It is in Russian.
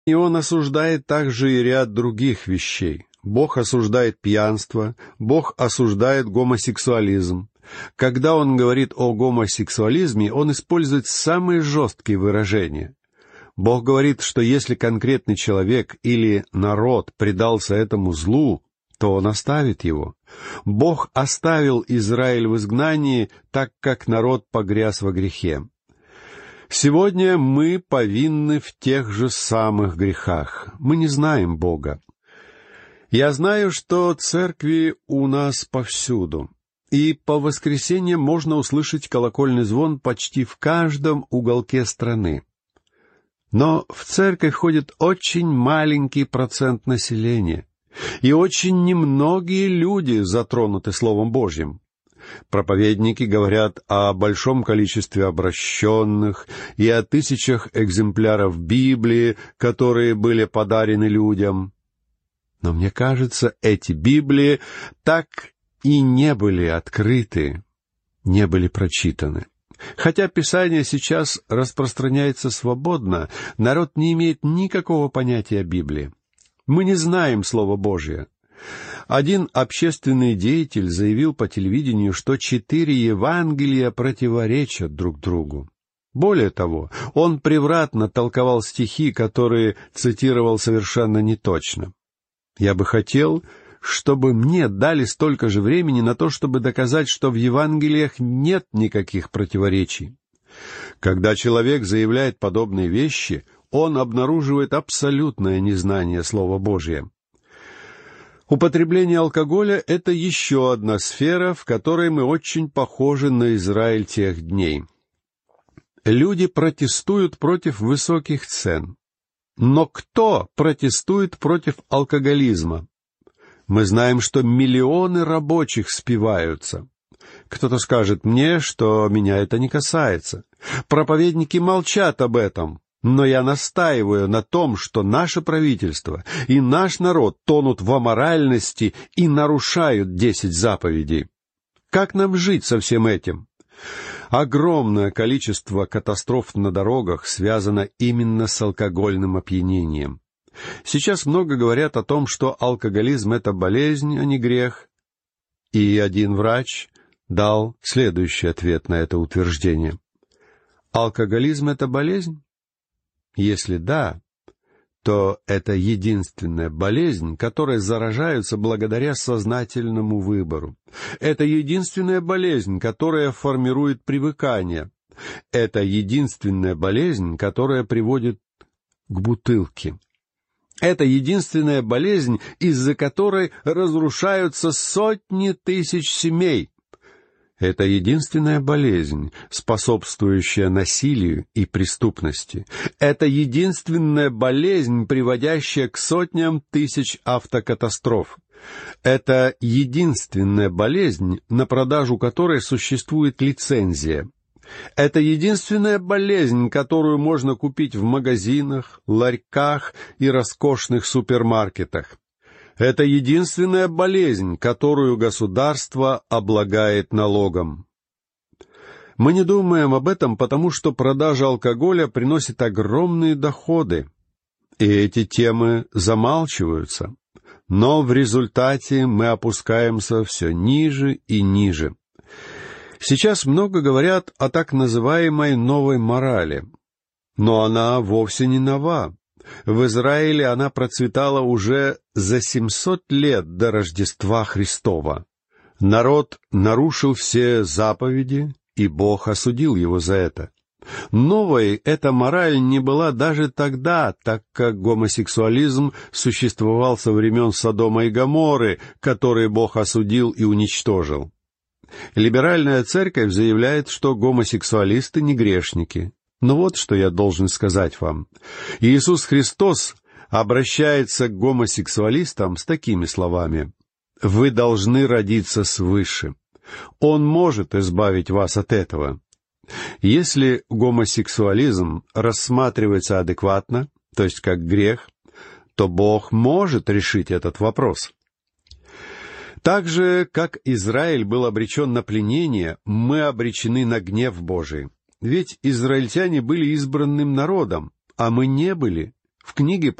И он осуждает также и ряд других вещей. Бог осуждает пьянство, Бог осуждает гомосексуализм. Когда он говорит о гомосексуализме, он использует самые жесткие выражения. Бог говорит, что если конкретный человек или народ предался этому злу, то он оставит его. Бог оставил Израиль в изгнании, так как народ погряз во грехе. Сегодня мы повинны в тех же самых грехах. Мы не знаем Бога. Я знаю, что церкви у нас повсюду, и по воскресеньям можно услышать колокольный звон почти в каждом уголке страны. Но в церковь ходит очень маленький процент населения, и очень немногие люди затронуты Словом Божьим. Проповедники говорят о большом количестве обращенных и о тысячах экземпляров Библии, которые были подарены людям. Но мне кажется, эти Библии так и не были открыты, не были прочитаны. Хотя Писание сейчас распространяется свободно, народ не имеет никакого понятия о Библии. Мы не знаем Слово Божие. Один общественный деятель заявил по телевидению, что 4 Евангелия противоречат друг другу. Более того, он превратно толковал стихи, которые цитировал совершенно неточно. Я бы хотел, чтобы мне дали столько же времени на то, чтобы доказать, что в Евангелиях нет никаких противоречий. Когда человек заявляет подобные вещи, он обнаруживает абсолютное незнание Слова Божия. Употребление алкоголя — это еще одна сфера, в которой мы очень похожи на Израиль тех дней. Люди протестуют против высоких цен. Но кто протестует против алкоголизма? Мы знаем, что миллионы рабочих спиваются. Кто-то скажет мне, что меня это не касается. Проповедники молчат об этом. Но я настаиваю на том, что наше правительство и наш народ тонут в аморальности и нарушают 10 заповедей. Как нам жить со всем этим? Огромное количество катастроф на дорогах связано именно с алкогольным опьянением. Сейчас много говорят о том, что алкоголизм — это болезнь, а не грех. И один врач дал следующий ответ на это утверждение. Алкоголизм — это болезнь? Если да, то это единственная болезнь, которой заражаются благодаря сознательному выбору. Это единственная болезнь, которая формирует привыкание. Это единственная болезнь, которая приводит к бутылке. Это единственная болезнь, из-за которой разрушаются сотни тысяч семей. Это единственная болезнь, способствующая насилию и преступности. Это единственная болезнь, приводящая к сотням тысяч автокатастроф. Это единственная болезнь, на продажу которой существует лицензия. Это единственная болезнь, которую можно купить в магазинах, ларьках и роскошных супермаркетах. Это единственная болезнь, которую государство облагает налогом. Мы не думаем об этом, потому что продажа алкоголя приносит огромные доходы, и эти темы замалчиваются. Но в результате мы опускаемся все ниже и ниже. Сейчас много говорят о так называемой новой морали, но она вовсе не нова. В Израиле она процветала уже за 700 лет до Рождества Христова. Народ нарушил все заповеди, и Бог осудил его за это. Новой эта мораль не была даже тогда, так как гомосексуализм существовал со времен Содома и Гоморры, которые Бог осудил и уничтожил. Либеральная церковь заявляет, что гомосексуалисты не грешники. Но вот что я должен сказать вам. Иисус Христос обращается к гомосексуалистам с такими словами: «Вы должны родиться свыше. Он может избавить вас от этого». Если гомосексуализм рассматривается адекватно, то есть как грех, то Бог может решить этот вопрос. Так же, как Израиль был обречен на пленение, мы обречены на гнев Божий. Ведь израильтяне были избранным народом, а мы не были. В В книге